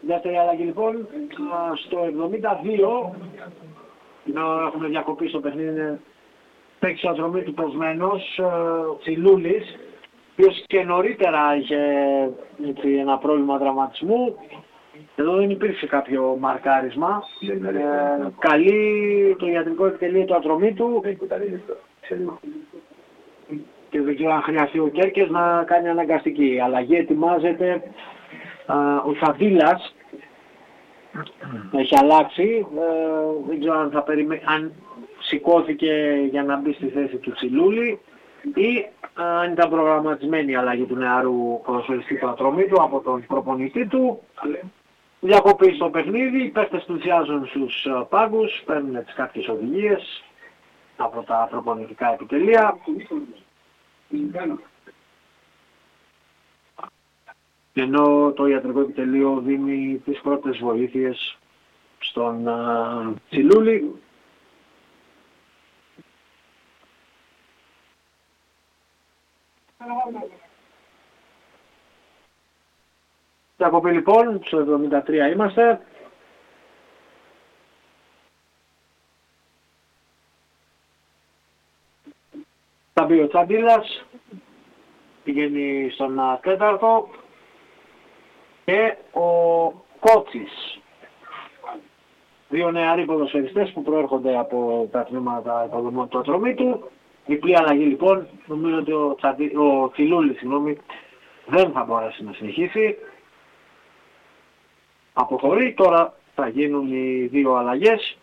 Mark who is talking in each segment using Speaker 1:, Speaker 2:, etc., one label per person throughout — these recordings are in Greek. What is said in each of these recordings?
Speaker 1: Δεύτερη αλλαγή λοιπόν, στο 72, ενώ έχουμε διακοπή στο παιχνίδι, παίξει ο Ατρομήτου πεσμένος, ο Τσιλούλης, ο οποίος και νωρίτερα είχε ένα πρόβλημα τραυματισμού. Εδώ δεν υπήρξε κάποιο μαρκάρισμα. Καλεί το ιατρικό επιτελείο του Ατρομήτου και δεν ξέρω αν χρειαστεί ο Κέρκες να κάνει αναγκαστική αλλαγή. Ετοιμάζεται ο Τσαντίλας, έχει αλλάξει, δεν ξέρω αν σηκώθηκε για να μπει στη θέση του Τσιλούλη ή αν ήταν προγραμματισμένη η αλλαγή του νεαρού ποδοσφαιριστή του Ατρομήτου από τον προπονητή του. Διακοπή στο παιχνίδι, οι παίκτες πλησιάζουν στους πάγκους, παίρνουν τις κάποιες οδηγίες από τα προπονητικά επιτελεία. Ενώ το ιατρικό επιτελείο δίνει τις πρώτες βοήθειες στον Τσιλούλη. Διακοπή λοιπόν, στο 73 είμαστε. Θα μπει ο Τσαντίλας, πηγαίνει στον τέταρτο και ο Κότσης. Δύο νεαροί ποδοσφαιριστές που προέρχονται από τα τμήματα υποδομών του Ατρομήτου. Διπλή αλλαγή λοιπόν, νομίζω ότι ο Τσιλούλης δεν θα μπορέσει να συνεχίσει. Αποχωρεί, τώρα θα γίνουν οι δύο αλλαγές.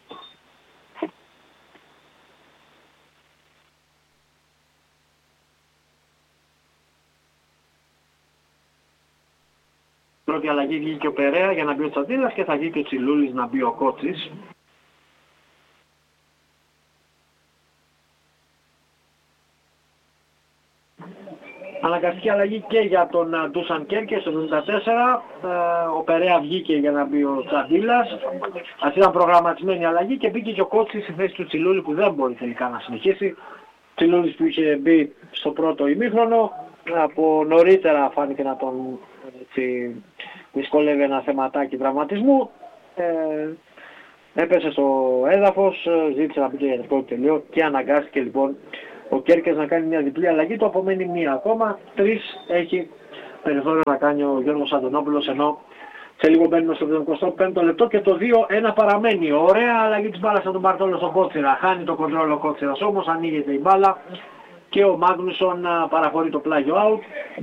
Speaker 1: Πρώτη αλλαγή βγήκε ο Περέα για να μπει ο Τσαντίλας και θα βγει και ο Τσιλούλης να μπει ο Κότσης. Αναγκαστική αλλαγή και για τον Ντούσαν Κέρκες στο 94. Ο Περέα βγήκε για να μπει ο Τσαντίλας. Αυτή ήταν προγραμματισμένη αλλαγή και μπήκε και ο Κότσης στη θέση του Τσιλούλη που δεν μπορεί τελικά να συνεχίσει. Τσιλούλης που είχε μπει στο πρώτο ημίχρονο, από νωρίτερα φάνηκε να τον δυσκολεύει ένα θεματάκι τραυματισμού. Έπεσε στο έδαφος, ζήτησε να μπει το ιατρικό επιτελείο και αναγκάστηκε λοιπόν ο Κέρκες να κάνει μια διπλή αλλαγή. Του απομένει μία ακόμα, 3 έχει περιθώριο να κάνει ο Γιώργος Αντωνόπουλος, ενώ σε λίγο μπαίνουμε στο 25ο λεπτό και το 2-1 παραμένει. Ωραία αλλαγή της μπάλας από τον Μπαρτόλο στον Κότσιρα, χάνει το κοντρόλ ο Κότσιρας όμως, ανοίγεται η μπάλα και ο Μάγνουσον παραχωρεί το πλάγιο out.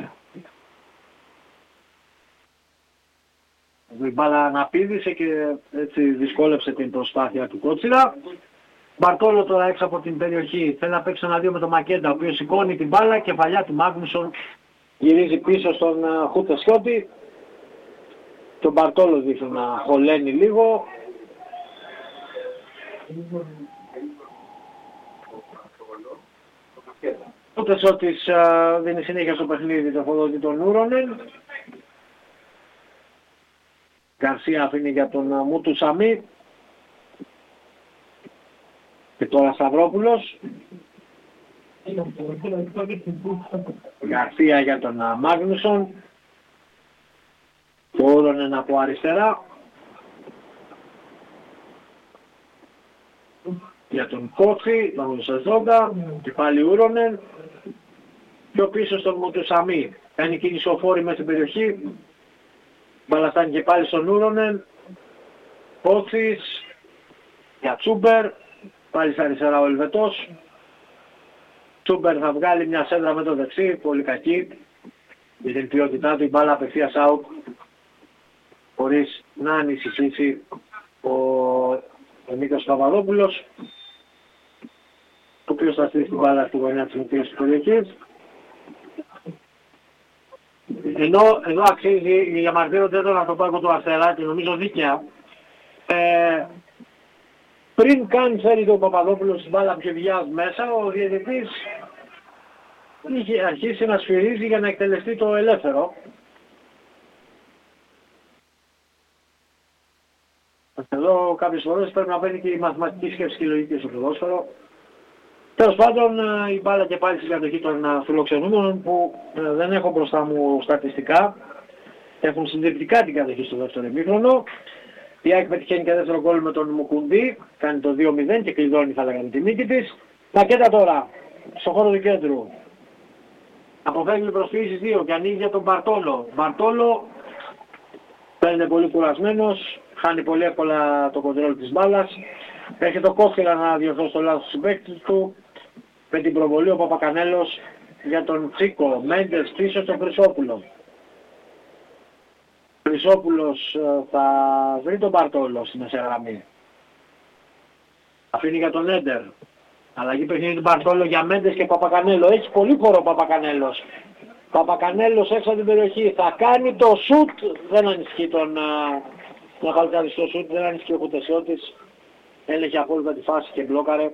Speaker 1: Η μπάλα αναπήδησε και έτσι δυσκόλεψε την προσπάθεια του Κότσιρα. Μπαρτόλο τώρα έξω από την περιοχή, θέλει να παίξει ένα 2 με τον Μακέντα, ο οποίος σηκώνει την μπάλα, κεφαλιά του Μάγνουσον, γυρίζει πίσω στον Χούτεσιώτη. Τον Μπαρτόλο δείχνει να χωλαίνει λίγο. Ο Χούτεσιώτης δίνει συνέχεια στο παιχνίδι το φοδότη των Ούρονεν. Γκαρσία αφήνει για τον Μούτου Σαμί. Και τώρα Σταυρόπουλος. Γκαρσία για τον Μάγνουσον. Το Ούρονεν από αριστερά. Για τον Κότσι, τον Σεζόντα. Και πάλι Ούρονεν. Πιο πίσω στον Μουτουσαμί. Κάνει κίνηση ο Φόρη μέσα στην περιοχή. Μπαλαστάνει και πάλι στον Ούρονεν. Κότσις. Για Τσούμπερ. Πάλι στα αριστερά ο Ελβετός. Τσούμπερ θα βγάλει μια σέντρα με το δεξί. Πολύ κακή. Για την ποιότητά του η μπάλα απευθείας out. Χωρίς να ανησυχήσει ο Νίκος Παπαδόπουλος, ο οποίος θα στήσει την μπάλα στη γωνιά της μητήρας της περιοχής. Ενώ εδώ αξίζει η διαμαρτύρονται εδώ να το πάγκο του Αστέρα και νομίζω δίκαια. Πριν καν φέρει τον Παπαδόπουλο στην μπάλα Ψευδιάς μέσα, ο διαιτητής είχε αρχίσει να σφυρίζει για να εκτελεστεί το ελεύθερο. Εδώ κάποιες φορές πρέπει να παίρνει και η μαθηματική σκέψη και η λογική στο ποδόσφαιρο. Τέλος πάντων η μπάλα και πάλι στην κατοχή των φιλοξενούμενων που δεν έχω μπροστά μου στατιστικά. έχουν συντριπτικά την κατοχή στο δεύτερο ημίχρονο. Η ΑΕΚ πετυχαίνει και δεύτερο γκολ με τον Μουκουντή, κάνει το 2-0 και κλειδώνει θα λέγαμε τη νίκη της. Μακέτα τώρα, στον χώρο του κέντρου. Αποφεύγει προσφύγεις 2 και ανοίγει για τον Μπαρτόλο. Μπαρτόλο παίρνει πολύ κουρασμένος, χάνει πολύ εύκολα το κοντρόλ της μπάλας. Έχει το Κόφκελα να διορθώσει το λάθος του συμπαίκτης του. Με την προβολή ο Παπακανέλος για τον Τσίκο. Μέντες πίσω στον Χρυσόπουλο. Χρυσόπουλος θα βρει τον Μπαρτόλο στη μεσαία γραμμή. Αφήνει για τον Έντερ. Αλλαγή παιχνίδι του Μπαρτόλο για Μέντες και Παπακανέλο. Έχει πολύ χώρο ο Παπακανέλος. Παπακανέλος έξω από την περιοχή. Θα κάνει το σουτ. Δεν ανησυχεί τον... να χαλκάρει στο σουτ. Δεν ανησυχεί ο Κουτεσιώτης. Έλεγε απόλυτα τη φάση και μπλόκαρε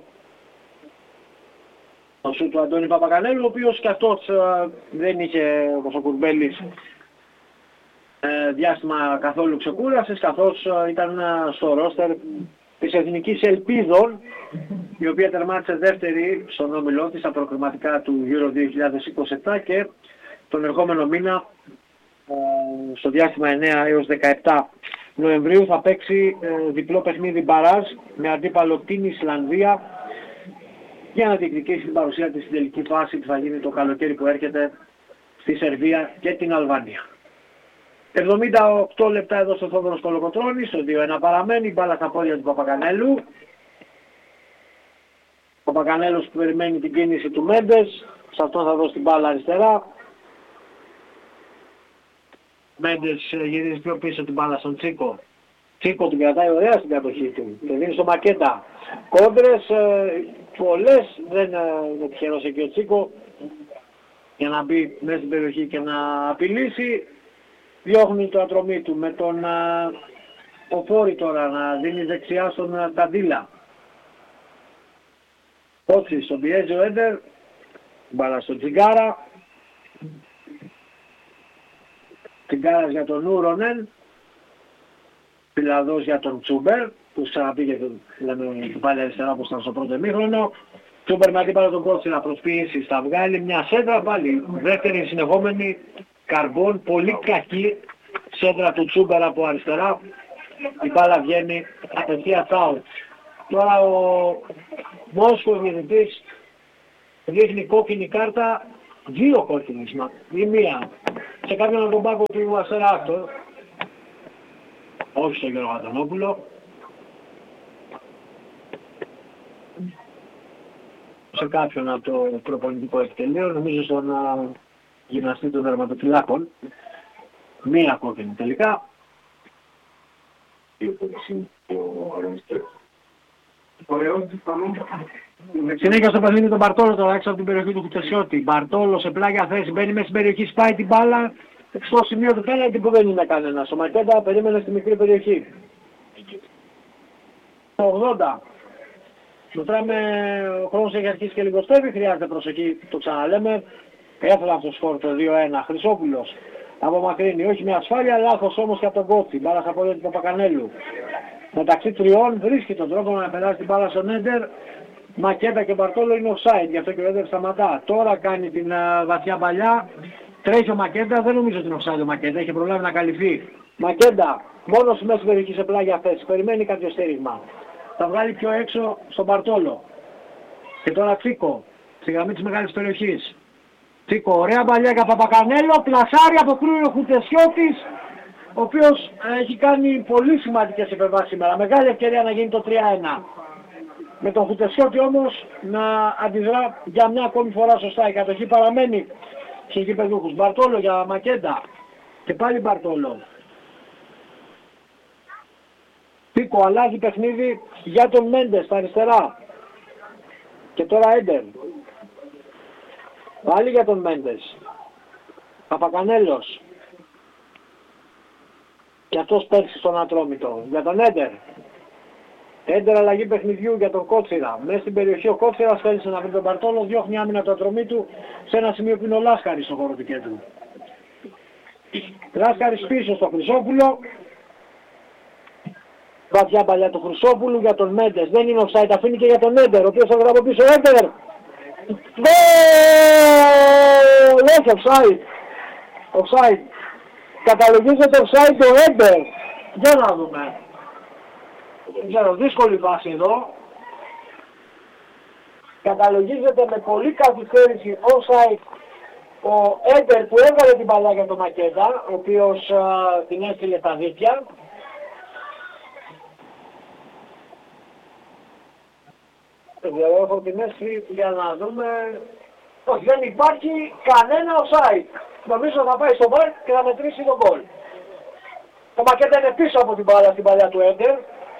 Speaker 1: το σουτ του Αντώνη Παπακανέλου, ο οποίος και αυτός δεν είχε, όπως ο Κουρμπέλης, διάστημα καθόλου ξεκούρασης, καθώς ήταν στο ρόστερ της Εθνικής Ελπίδων, η οποία τερμάτισε δεύτερη στον όμιλό της στα προκριματικά του Euro 2027 και τον ερχόμενο μήνα, στο διάστημα 9 έως 17 Νοεμβρίου, θα παίξει διπλό παιχνίδι μπαράζ με αντίπαλο την Ισλανδία για να διεκδικήσει την παρουσία της στην τελική φάση που θα γίνει το καλοκαίρι που έρχεται στη Σερβία και την Αλβανία. 78 λεπτά εδώ στο Θόδωρος Κολοκοτρώνης, στο 2-1 παραμένει, μπάλα στα πόδια του Παπακανέλου. Ο Παπακανέλος που περιμένει την κίνηση του Μέντες, σε αυτό θα δώσει την μπάλα αριστερά. Μέντες γυρίζει πιο πίσω την μπάλα στον Τσίκο. Τσίκο την κρατάει ωραία στην κατοχή του και δίνει στο Μακέτα. Κόντρες πολλές, δεν είναι τυχερός εκεί ο Τσίκο για να μπει μέσα στην περιοχή και να απειλήσει. Διώχνει το ατρωμί του με τον Οφόρη τώρα να δίνει δεξιά στον Ταντήλα. Ότσι στον πιέζει ο Έντερ, μπάλα στον Τσιγκάρα. Τσιγκάρας για τον Ούρονεν, Πιλαδός για τον Τσούμπερ, που ξαναπήγε του πάλι αριστερά όπως ήταν στο πρώτο ημίχρονο. Τσούμπερ με αντίπαλο τον Κότσι να προσποιήσει, θα βγάλει μια σέντρα πάλι, δεύτερη συνεχόμενη καρμπών, πολύ κακή σέντρα του Τσούμπερ από αριστερά. Η μπάλα βγαίνει απευθείας out. Τώρα ο Μόσχος διαιτητής δείχνει κόκκινη κάρτα, δύο κόκκινες ή μία, σε κάποιον από τον πάγκο του Αστεράκτο, όχι στον Γιώργο Αντωνόπουλο, σε κάποιον από το προπονητικό εκτελείο, νομίζω στον γυμναστή των δερματοφυλάκων, μία κόκκινη τελικά. Συνέχεια στο παιχνίδι τον Μπαρτόλο τώρα έξω από την περιοχή του Κουτσεσιώτη. Μπαρτόλο σε πλάγια θέση, μπαίνει μέσα στην περιοχή, σπάει την μπάλα στο σημείο του πέναλτι που δεν είναι κανένας. Ο Μακέντα περίμενε στη μικρή περιοχή. Το 80. Μετράμε, ο χρόνος έχει αρχίσει και λιγοστεύει, χρειάζεται προσοχή, το ξαναλέμε. Έφερε αυτό το σκορ το 2-1. Χρυσόπουλος απομακρύνει, όχι με ασφάλεια, λάθος όμως και από τον Κότσι. Μπάλα στα πόδια του Παπακανέλου. Μεταξύ τριών βρίσκει τον τρόπο να περάσει την μπάλα στον Έντερ. Μακέντα και Μπαρτόλο είναι offside, γι' αυτό και ο Έντερ σταματά. Τώρα κάνει την βαθιά παλιά. Τρέχει ο Μακέντα, δεν νομίζω ότι είναι offside ο Μακέντα, έχει προλάβει να καλυφθεί. Μακέντα, μόνος μέσα στην περιοχή σε πλάγια θέση, περιμένει κάποιο στήριγμα. Θα βγάλει πιο έξω στον Μπαρτόλο. Και τώρα Τσίκο, στη γραμμή της μεγάλης περιοχής. Τσίκο, ωραία παλιά για Παπακανέλο, πλασάρι από κρούριο Χουτεσιώτης, ο οποίος έχει κάνει πολύ σημαντικές επεμβάσεις σήμερα. Μεγάλη ευκαιρία να γίνει το 3-1. Με τον Χουτεσιώτη όμως να αντιδρά για μια ακόμη φορά σωστά. Η κατοχή παραμένει στους γηπεδούχους. Μπαρτόλο για Μακέντα. Και πάλι Μπαρτόλο. Τσίκο αλλάζει παιχνίδι για τον Μέντες στα αριστερά. Και τώρα Έντερ. Πάλι για τον Μέντες. Παπακανέλος. Και αυτός πέρσι στον Ατρόμητο. Για τον Έντερ. Έντερ αλλαγή παιχνιδιού για τον Κότσιρα. Μέσα στην περιοχή ο Κότσιρας θέλησε να βρει τον Μπαρτόλο. Διώχνει άμυνα του Ατρομήτου σε ένα σημείο που είναι ο Λάσκαρης στο χώρο του κέντρου. Λάσκαρης πίσω στο Χρυσόπουλο. Βαθιά παλιά του Χρυσόπουλου για τον Μέντες. Δεν είναι offside. Αφήνει και για τον Έντερ. Ο οποίος θα βρει από πίσω. Έντερ. Όχι offside. Offside. Καταλογίζεται offside το Έντερ. Για να δούμε. Δεν ξέρω, δύσκολη βάση εδώ. Καταλογίζεται με πολύ καθυστέρηση offside ο Έντερ που έβγαλε την μπαλά για τον Μακέντα, ο οποίος την έστειλε τα δίκτυα. Έχω την αίσθηση για να δούμε. Όχι, δεν υπάρχει κανένα offside. Νομίζω θα πάει στο βαρ και θα μετρήσει τον γκολ. Το Μακέντα είναι πίσω από την μπάλα στην παλιά του Έντερ.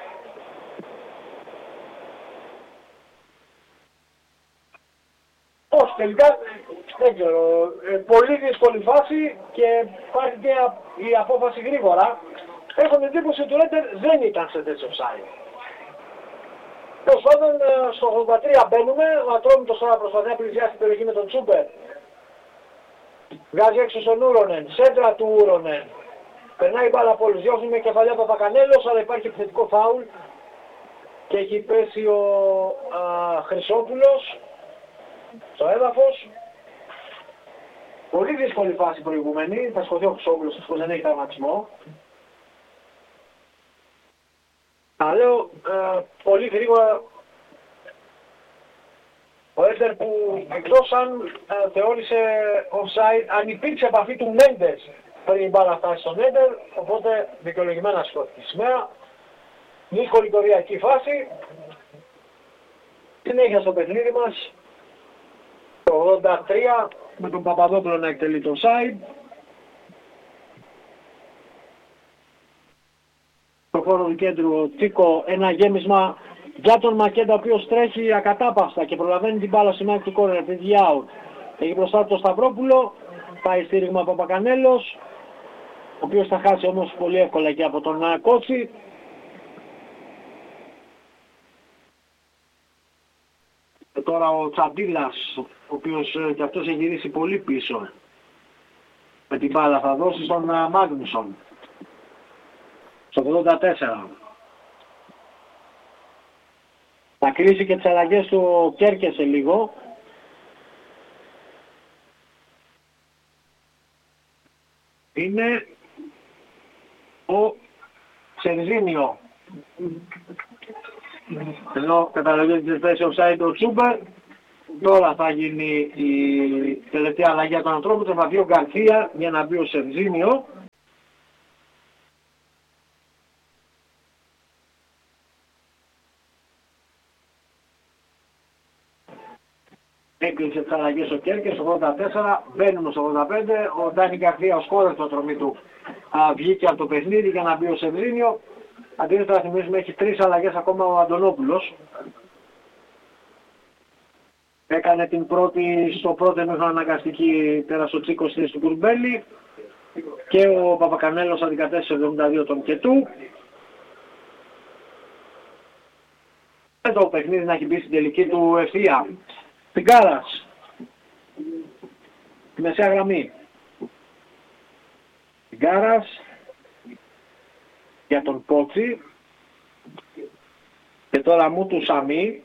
Speaker 1: Όχι, τελικά δεν ξέρω. Πολύ δύσκολη φάση και υπάρχει και η απόφαση γρήγορα. Έχω την εντύπωση ότι ο Έντερ δεν ήταν σε τέτοιο offside. Τέλος πάντων, στο 83 μπαίνουμε, ο Ατρόμητος τώρα προσπαθεί να πλησιάσει την περιοχή με τον Τσούπερ. Βγάζει έξω στον Ούρονεν, σέντρα του Ούρονεν. Περνάει η μπάλα από όλους, διώχνει με κεφαλιά Παπακανέλος, αλλά υπάρχει επιθετικό φάουλ. Και έχει πέσει ο Χρυσόπουλος στο έδαφος. Πολύ δύσκολη φάση προηγούμενη, θα σηκωθεί ο Χρυσόπουλος, ευτυχώς δεν έχει τραυματισμό. Θα λέω πολύ γρήγορα ο Έντερ που εκτός αν θεώρησε offside, αν υπήρξε επαφή του Μέντες πριν η μπάλα φτάσει στον Έντερ, οπότε δικαιολογημένα σηκώθηκε σήμερα. Δύσκολη κοριακή φάση. Συνέχεια στο παιχνίδι μας. Το 83 με τον Παπαδόπουλο να εκτελεί το offside. Στο χώρο του κέντρου Τσίκο ένα γέμισμα για τον Μακέντα, ο οποίος τρέχει ακατάπαυστα και προλαβαίνει την μπάλα σημαίνει του κόρνερ, παιδί out. Έχει μπροστά του τον Σταυρόπουλο, πάει στήριγμα Παπακανέλος, ο οποίος θα χάσει όμως πολύ εύκολα και από τον Κότσι. Και τώρα ο Τσαντίλας, ο οποίος και αυτός έχει γυρίσει πολύ πίσω με την μπάλα, θα δώσει στον Μάγνουσον. Στο 84. Θα κλείσει και τις αλλαγές του Κέρκε σε λίγο. Είναι ο Σερζίνιο. Ενώ καταλαβαίνετε τη θέση offside ο Τσούπερ. Τώρα θα γίνει η τελευταία αλλαγή για τον Ατρόμητο. Θα βγει ο Γκαρσία για να μπει ο Σερζίνιο. Έκλεισε τις αλλαγές ο Κέρκες, 84, μπαίνουμε στο 85, ο Ντάνι Γκαρσία, ο σκόρερ του Ατρομήτου, βγήκε από το παιχνίδι για να μπει ο Σεβρίνιο. Αντίθετα να θυμίσουμε έχει 3 αλλαγές ακόμα ο Αντωνόπουλος. Έκανε την πρώτη, στο πρώτο εμίχρονο αναγκαστική, πέρασε ο Τσίκος στη του Κουρμπέλη και ο Παπακανέλος αντικατέστησε 72 τον Κετού. Το παιχνίδι να έχει μπει στην τελική του ευθεία. Τιγκάρας, τη μεσαία γραμμή. Τιγκάρας για τον Κότσι και τώρα Μούτου Σαμί.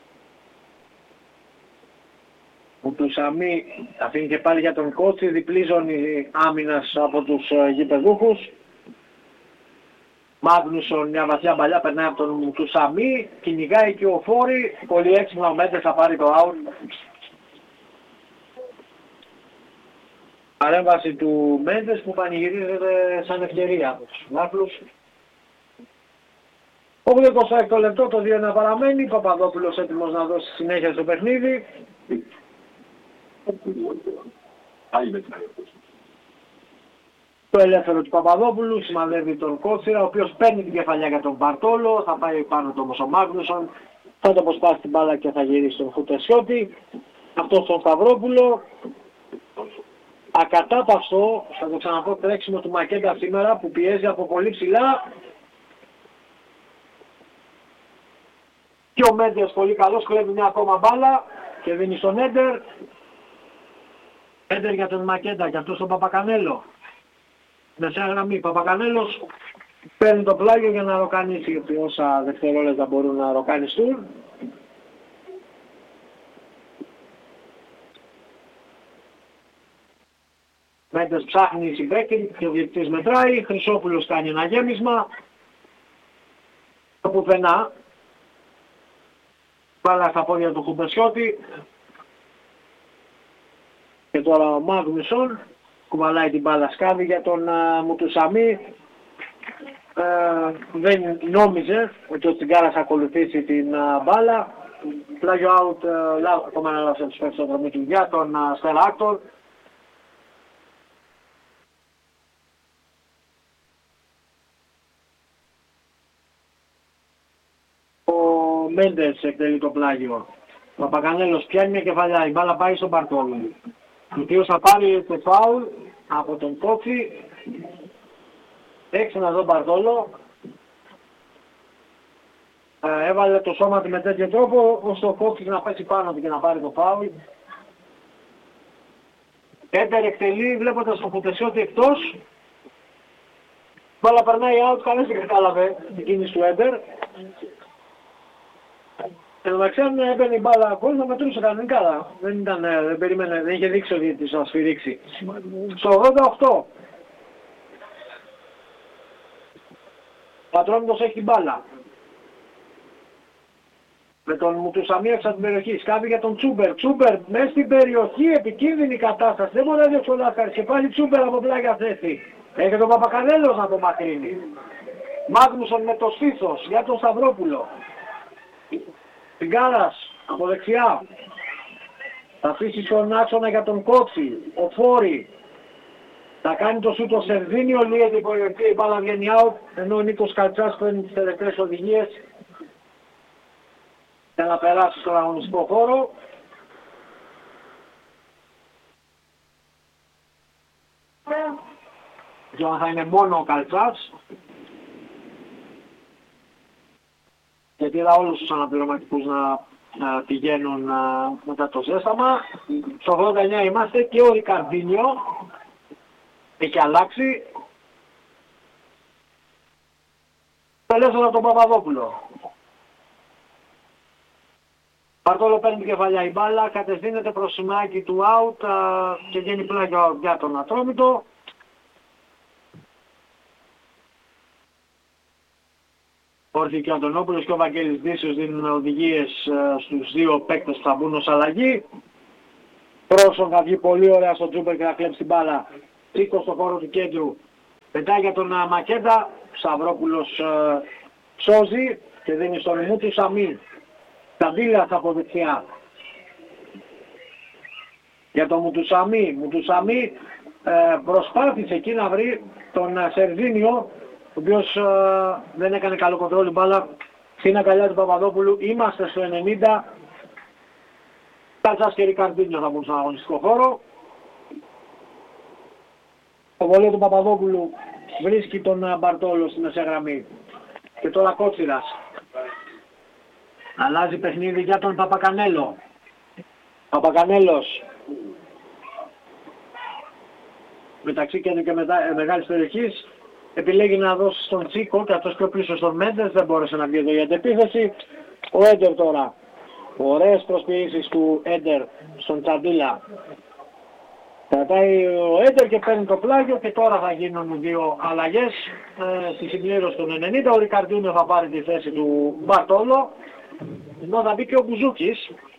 Speaker 1: Μούτου Σαμί αφήνει και πάλι για τον Κότσι, διπλή ζώνη άμυνας από τους γηπεδούχους. Μάγνουσον, μια βαθιά μπαλιά περνάει από τον Μουτουσαμί, κυνηγάει και ο Φόρη, πολύ έξυπνα ο Μέντες θα πάρει το out. Παρέμβαση του Μέντες που πανηγυρίζεται σαν ευκαιρία από τους Νάφλους. 86 λεπτό, το 2-1 παραμένει, Παπαδόπουλος έτοιμος να δώσει συνέχεια στο παιχνίδι. Το ελεύθερο του Παπαδόπουλου σημαδεύει τον Κότσιρα, ο οποίος παίρνει την κεφαλιά για τον Μπαρτόλο, θα πάει πάνω του όμως ο Μάγνουσον, θα το αποσπάσει την μπάλα και θα γυρίσει στον Χουτεσιώτη. Αυτό στον Σταυρόπουλο. Ακατάπαυστο, θα το ξαναπώ, τρέξιμο του Μακέντα σήμερα που πιέζει από πολύ ψηλά. Και ο Μέντες πολύ καλός, κλέβει μια ακόμα μπάλα και δίνει στον Έντερ. Έντερ για τον Μακέντα και αυτό στον Παπακανέλο. Μεσαία γραμμή, Παπακανέλος παίρνει το πλάγιο για να ροκανίσει όσα δευτερόλεπτα μπορούν να ροκανιστούν. Μέντες ψάχνει συμπαίκτη και ο διαιτητής μετράει. Χρυσόπουλος κάνει ένα γέμισμα. Το πουθενά. Μπάλα στα πόδια του Χουμπεσιώτη. Και τώρα ο Μάγνουσον κουβαλάει την μπάλα, σκάβει για τον Μουτουσαμί. Δεν νόμιζε ότι ο Τσιγκάρας ακολουθήσει την μπάλα. Πλάγιο out, ακόμα ένα λάθος τους παίξεις στο δρομή του για τον Στελάκτορ. Ο Μέντες εκτελεί το πλάγιο. Ο Παπακανέλος πιάνει μια κεφαλιά, η μπάλα πάει στον Μπαρτόλου. Ο οποίος θα πάρει το φάουλ από τον Κότσι. Έξανα εδώ Μπαρτόλο. Έβαλε το σώμα του με τέτοιο τρόπο ώστε ο Κότσι να πέσει πάνω του και να πάρει το φάουλ. Έντερ εκτελεί βλέποντας τον Χουπεσιώτη εκτός. Μπάλα περνάει out, κανένας δεν κατάλαβε την κίνηση του Έντερ. Εν τω μεταξύ αν έπαιρνε η μπάλα ακόμα θα μετρούσε κανονικά. Δεν περίμενε, δεν είχε δείξει ο διαιτητής να σφυρίξει. Στο 88. Ο Ατρόμητος έχει την μπάλα. Με τον Μουτουσαμί έξω από την περιοχή. Σκάβει για τον Τσούμπερ. Τσούμπερ μέσα στην περιοχή, επικίνδυνη κατάσταση. Δεν μπορεί να διώξει ο Λάσκαρης και πάλι Τσούμπερ από πλάγια θέση. Έχει τον Παπακανέλος να το μακρύνει. Μάγνουσον με το στήθος για τον Σταυρόπουλο. Τσιγκάρας από δεξιά. Θα αφήσει τον άξονα για τον Κότσι. Ο Φόρη. Θα κάνει το σούτ ο Σερδίνιο, λύεται η περιοχή, η μπάλα βγαίνει out, ενώ ο Νίκος Καλτσάς παίρνει τις τελευταίες οδηγίες για να περάσει στον αγωνιστικό χώρο. Και θα είναι μόνο ο Καλτσάς. Γιατί είδα όλους τους αναπληρωματικούς να πηγαίνουν μετά το ζέσταμα. Στο 89 είμαστε και ο Ρικαρδίνιο έχει αλλάξει. Τελέσσερα τον Παπαδόπουλο. Μπαρτόλο παίρνει την κεφαλιά η μπάλα, κατευθύνεται προς σημάκι του out και γίνει πλάγιο για τον Ατρόμητο. Όρθι και ο Αντωνόπουλος και ο Βαγγέλης Δίσιος δίνουν οδηγίες στους δύο παίκτες που θα μπουν ως αλλαγή. Πρόσον θα βγει πολύ ωραία στο Τζούμπερ και θα κλέψει την μπάλα. Τσίκο στο χώρο του κέντρου. Πετάει για τον Μακέντα. Σταυρόπουλος σώζει και δίνει στον Μουτουσαμί. Ταβίλας από δεξιά. Για τον Μουτουσαμί. Μουτουσαμί προσπάθησε εκεί να βρει τον Σερδίνιο, ο οποίος δεν έκανε καλό κοντρόλ η μπάλα στην αγκαλιά του Παπαδόπουλου. Είμαστε στο 90. Καλτσάς και Ρικαρδίνιο θα μπουν στον αγωνιστικό χώρο. Το βολείο του Παπαδόπουλου βρίσκει τον Μπαρτόλο στη μεσαία γραμμή. Και τώρα Κότσιρας. Αλλάζει παιχνίδι για τον Παπακανέλο. Παπακανέλος. Μεταξύ κέντρου και μεγάλης περιοχής. Επιλέγει να δώσει στον Τσίκο και αυτός πιο πίσω στον Μέντες. Δεν μπόρεσε να βγει εδώ για αντεπίθεση. Ο Έντερ τώρα. Ωραίες προσποιήσεις του Έντερ στον Τσαντίλα. Κρατάει ο Έντερ και παίρνει το πλάγιο και τώρα θα γίνουν δύο αλλαγές. Στη συμπλήρωση των 90 ο Ρικαρδίνιο θα πάρει τη θέση του Μπαρτόλο. Ενώ θα μπει και ο Μπουζούκης.